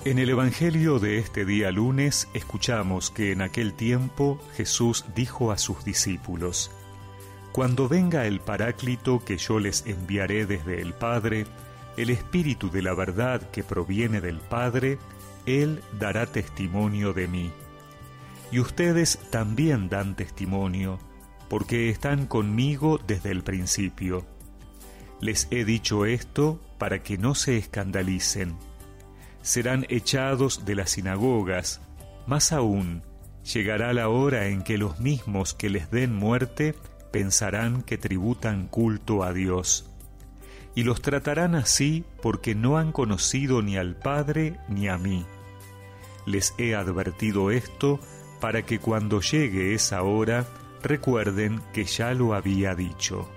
En el Evangelio de este día lunes escuchamos que en aquel tiempo Jesús dijo a sus discípulos: Cuando venga el Paráclito que yo les enviaré desde el Padre, el Espíritu de la verdad que proviene del Padre, Él dará testimonio de mí. Y ustedes también dan testimonio, porque están conmigo desde el principio. Les he dicho esto para que no se escandalicen. Serán echados de las sinagogas, más aún, llegará la hora en que los mismos que les den muerte pensarán que tributan culto a Dios. Y los tratarán así porque no han conocido ni al Padre ni a mí. Les he advertido esto para que cuando llegue esa hora recuerden que ya lo había dicho.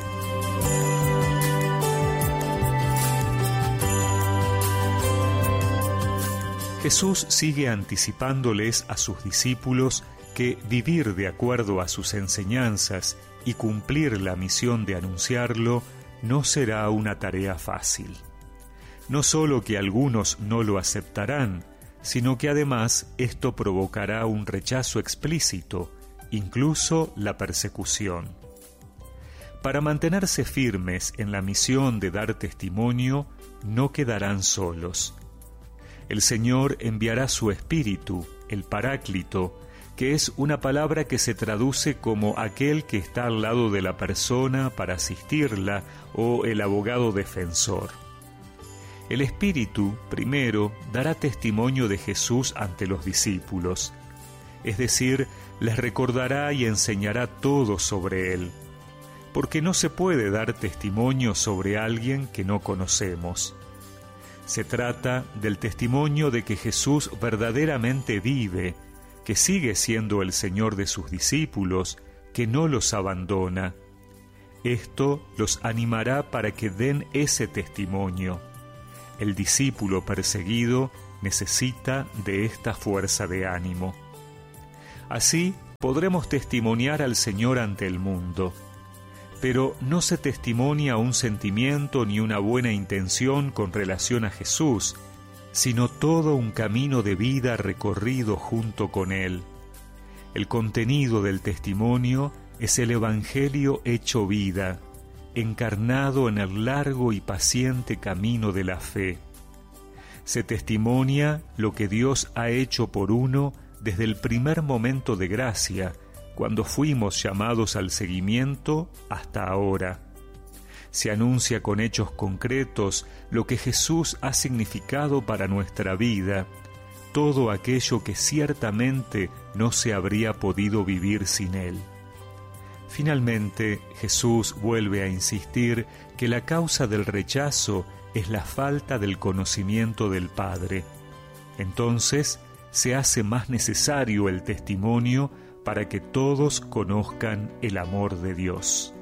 Jesús sigue anticipándoles a sus discípulos que vivir de acuerdo a sus enseñanzas y cumplir la misión de anunciarlo no será una tarea fácil. No solo que algunos no lo aceptarán, sino que además esto provocará un rechazo explícito, incluso la persecución. Para mantenerse firmes en la misión de dar testimonio, no quedarán solos. El Señor enviará su Espíritu, el Paráclito, que es una palabra que se traduce como aquel que está al lado de la persona para asistirla o el abogado defensor. El Espíritu, primero, dará testimonio de Jesús ante los discípulos, es decir, les recordará y enseñará todo sobre Él, porque no se puede dar testimonio sobre alguien que no conocemos. Se trata del testimonio de que Jesús verdaderamente vive, que sigue siendo el Señor de sus discípulos, que no los abandona. Esto los animará para que den ese testimonio. El discípulo perseguido necesita de esta fuerza de ánimo. Así podremos testimoniar al Señor ante el mundo. Pero no se testimonia un sentimiento ni una buena intención con relación a Jesús, sino todo un camino de vida recorrido junto con Él. El contenido del testimonio es el Evangelio hecho vida, encarnado en el largo y paciente camino de la fe. Se testimonia lo que Dios ha hecho por uno desde el primer momento de gracia, cuando fuimos llamados al seguimiento hasta ahora. Se anuncia con hechos concretos lo que Jesús ha significado para nuestra vida, todo aquello que ciertamente no se habría podido vivir sin Él. Finalmente, Jesús vuelve a insistir que la causa del rechazo es la falta del conocimiento del Padre. Entonces, se hace más necesario el testimonio para que todos conozcan el amor de Dios.